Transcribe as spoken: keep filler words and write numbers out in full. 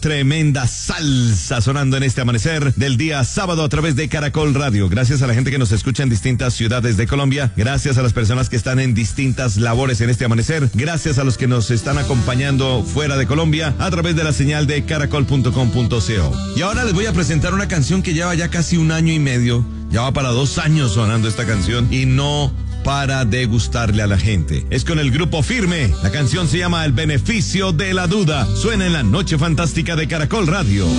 Tremenda salsa sonando en este amanecer del día sábado a través de Caracol Radio. Gracias a la gente que nos escucha en distintas ciudades de Colombia. Gracias a las personas que están en distintas labores en este amanecer. Gracias a los que nos están acompañando fuera de Colombia a través de la señal de caracol punto com punto co. Y ahora les voy a presentar una canción que lleva ya casi un año y medio. Ya va para dos años sonando esta canción y no para de gustarle a la gente. Es con el grupo Firme. La canción se llama El Beneficio de la Duda. Suena en la Noche Fantástica de Caracol Radio.